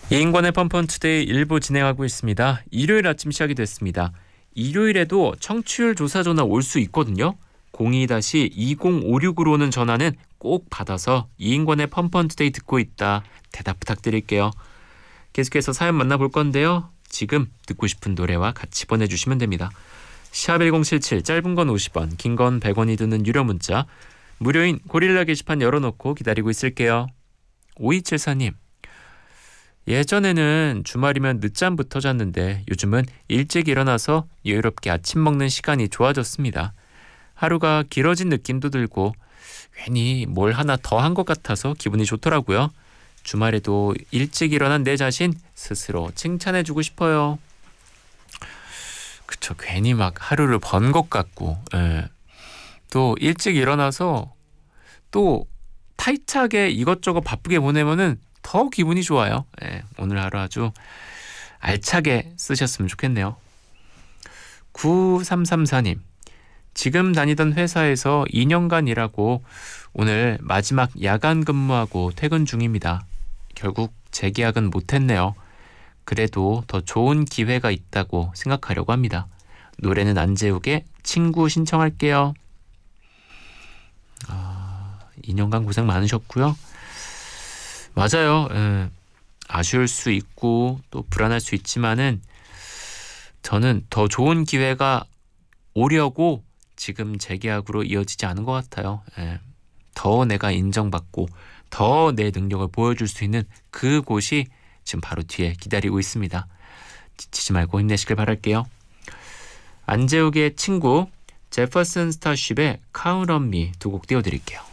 이인권의 펀펀투데이 일부 진행하고 있습니다. 일요일 아침 시작이 됐습니다. 일요일에도 청취율 조사 전화 올 수 있거든요. 02-2056으로 오는 전화는 꼭 받아서 이인권의 펀펀투데이 듣고 있다 대답 부탁드릴게요. 계속해서 사연 만나볼 건데요. 지금 듣고 싶은 노래와 같이 보내주시면 됩니다. 샵1077 짧은 건 50원 긴 건 100원이 드는 유료 문자 무료인 고릴라 게시판 열어놓고 기다리고 있을게요. 5274님, 예전에는 주말이면 늦잠부터 잤는데 요즘은 일찍 일어나서 여유롭게 아침 먹는 시간이 좋아졌습니다. 하루가 길어진 느낌도 들고 괜히 뭘 하나 더 한 것 같아서 기분이 좋더라고요. 주말에도 일찍 일어난 내 자신 스스로 칭찬해주고 싶어요. 그쵸, 괜히 막 하루를 번 것 같고, 또 일찍 일어나서 또 타이트하게 이것저것 바쁘게 보내면은 더 기분이 좋아요. 오늘 하루 아주 알차게 쓰셨으면 좋겠네요. 9334님, 지금 다니던 회사에서 2년간 일하고 오늘 마지막 야간 근무하고 퇴근 중입니다. 결국 재계약은 못했네요. 그래도 더 좋은 기회가 있다고 생각하려고 합니다. 노래는 안재욱의 친구 신청할게요. 2년간 고생 많으셨고요. 맞아요. 아쉬울 수 있고 또 불안할 수 있지만은 저는 더 좋은 기회가 오려고 지금 재계약으로 이어지지 않은 것 같아요. 더 내가 인정받고 더 내 능력을 보여줄 수 있는 그곳이 지금 바로 뒤에 기다리고 있습니다. 지치지 말고 힘내시길 바랄게요. 안재욱의 친구, 제퍼슨 스타쉽의 Count on Me 두 곡 띄워드릴게요.